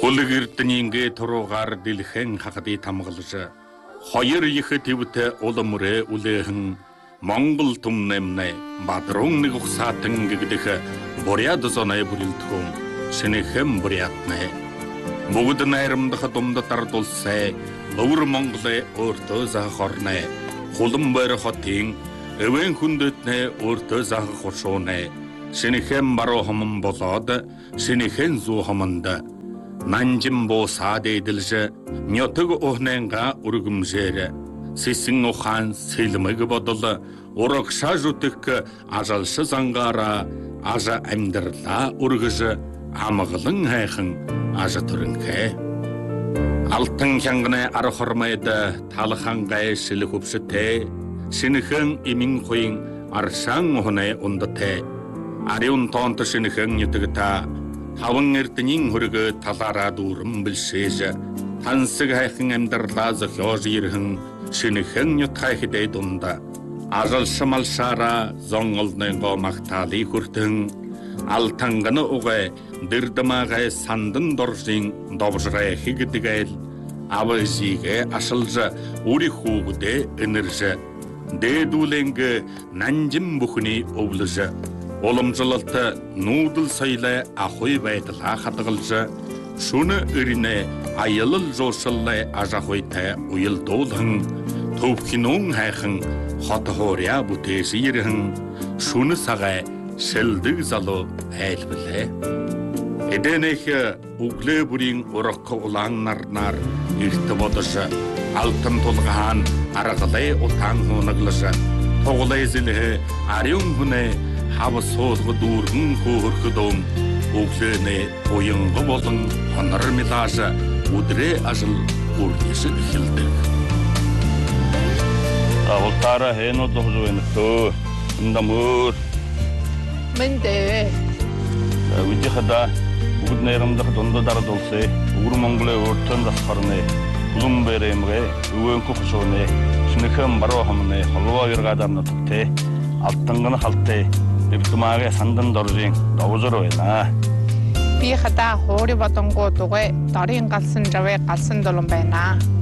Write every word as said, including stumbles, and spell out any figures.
Хулгэрднийгээ туруугаар дэлхэн хахады тамгалж хоёр их твтэ уламрэ үлэхэн Монгол түмнэмнэ бадрун нэг ухсаатан гэгдэх буряд зонай бүрэлдэхүүн шинэхэм бурятнэ бүгд найрамдах думд тардулсэ өвөр Монголэ өөртөө заах орнэ хулан байр хотын эвэн хүндэтнэ өөртөө заах хуршуунэ шинэхэм баруу хомон болоод шинэхэн зүү хомонд Нанжим босаад эдэлж нётог ohненга ургэмжээр сисэн ухаан сэлмэг бодол ураг шажутк ажалш зангара ажа амьдралаа ургэж амгалан хайхан ажа төрөнхэ алтан хянганы ар хормойд талхан гайшил хөвсөтэй шинэхэн имин хуин аршан ohнэ ундтэй ариун тонт шинэхэн нютгта Хаван эрдэнийн хөргө талаараа дүүрэн бэлшээж тансаг хайхан амьдралаа зохиож ирхэн шинэхэн нютхай хэдэй дунда ажал шамалшара зонголны гомахтали хүртэн алтанганы угай дэрдэмагай сандан доржин довжрай хигдэгээл авэжигэ ашалж үри хүүгдэ энерж дээдүүлэнг нанжим бүхний өвлөж Уламжлалт нүүдэл соёлын ахуй байдлаа хадгалж шүн өрнө аялал жуулчлалын ажахуйтай уялдуулан төвхнөн хайхан хот хооря бүтээс ирхэн шүн сагай шэлдэг залуу айлбалэ эдэнэх өглөө бүрийн урах улаан нарнаар эрт бодож алтан тулгаан аргалай утаан хунаглаж тоглоё зэлхэ ариун хүнэ Хава суулгад дүүргэн хөөрхөдөн өглөөний уянга болон хонор милааш өдрөө ажил үргэлж эхэлдэг. Авалтара хэнод хожвэн төө ndamөр Мэндэ үжихада бүгд нэрэмдэх дундаар дулсэ өвөр Монголын өртөн дасгарны улам бэрэмгэ өвөнкө хөшөөний шинэхэн баруу хомны холвоо иргаадам нутгтэ алтанганы халтай Дипломагийн сандан доржийн довжор байна. Би хата хоори бодонгоо дугай дарын галсан жавэ галсан долон байна.